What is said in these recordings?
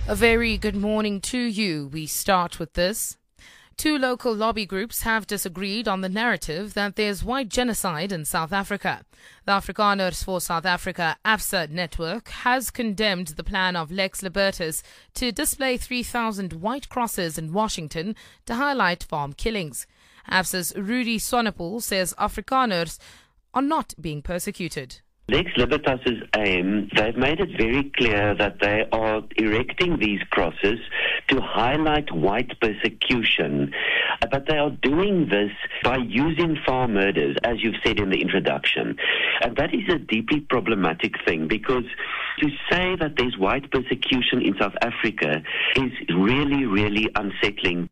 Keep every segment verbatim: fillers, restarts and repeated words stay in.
A very good morning to you. We start with this. Two local lobby groups have disagreed on the narrative that there's white genocide in South Africa. The Afrikaners for South Africa AFSA network has condemned the plan of Lex Libertas to display three thousand white crosses in Washington to highlight farm killings. AFSA's Rudy Swanepoel says Afrikaners are not being persecuted. Lex Libertas' aim, they've made it very clear that they are erecting these crosses to highlight white persecution. But they are doing this by using farm murders, as you've said in the introduction. And that is a deeply problematic thing, because to say that there's white persecution in South Africa is really, really unsettling.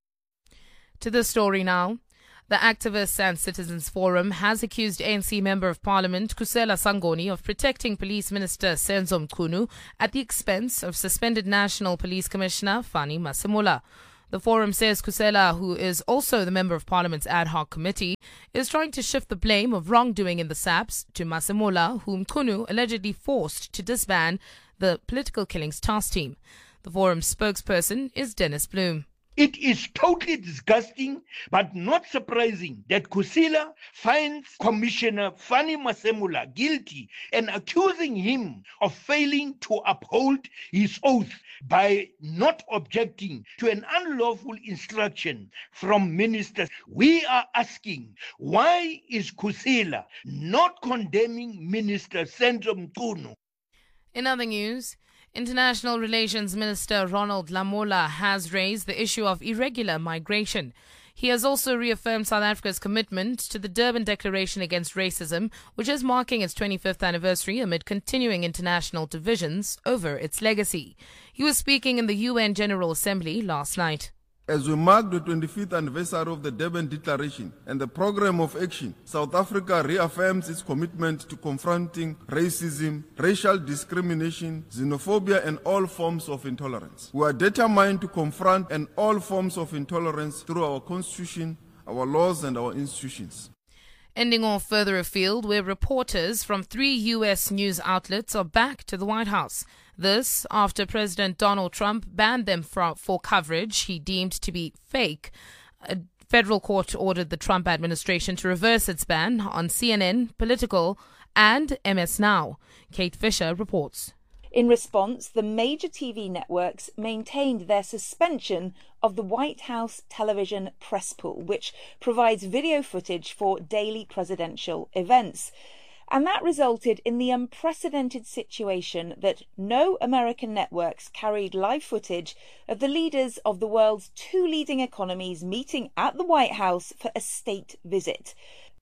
To the story now. The Activists and Citizens Forum has accused A N C Member of Parliament Khusela Sangoni of protecting Police Minister Senzo Mchunu at the expense of suspended National Police Commissioner Fani Masemola. The forum says Khusela, who is also the Member of Parliament's ad hoc committee, is trying to shift the blame of wrongdoing in the S A Ps to Masemola, whom Mchunu allegedly forced to disband the political killings task team. The forum's spokesperson is Dennis Bloom. It is totally disgusting, but not surprising that Khusela finds Commissioner Fani Masemola guilty and accusing him of failing to uphold his oath by not objecting to an unlawful instruction from ministers. We are asking, why is Khusela not condemning Minister Senzo Mchunu? In other news, International Relations Minister Ronald Lamola has raised the issue of irregular migration. He has also reaffirmed South Africa's commitment to the Durban Declaration Against Racism, which is marking its twenty-fifth anniversary amid continuing international divisions over its legacy. He was speaking in the U N General Assembly last night. As we mark the twenty-fifth anniversary of the Durban Declaration and the Programme of Action, South Africa reaffirms its commitment to confronting racism, racial discrimination, xenophobia and all forms of intolerance. We are determined to confront and all forms of intolerance through our Constitution, our laws and our institutions. Ending off further afield, where reporters from three U S news outlets are back to the White House. This after President Donald Trump banned them for, for coverage he deemed to be fake. A federal court ordered the Trump administration to reverse its ban on C N N, Political, and M S Now. Kate Fisher reports. In response, the major T V networks maintained their suspension of the White House television press pool, which provides video footage for daily presidential events. And that resulted in the unprecedented situation that no American networks carried live footage of the leaders of the world's two leading economies meeting at the White House for a state visit.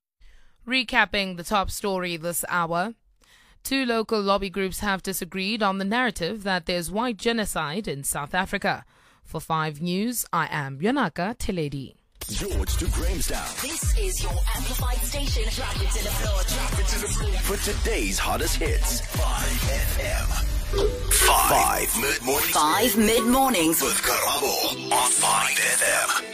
Recapping the top story this hour. Two local lobby groups have disagreed on the narrative that there's white genocide in South Africa. For Five News, I am Yonaka Teledi. George to Grahamstown. This is your amplified station. Drop it to the floor. Drop it to the floor. For today's hottest hits. five F M. Five, Five mid mornings. Five mid mornings with Karabo on five F M.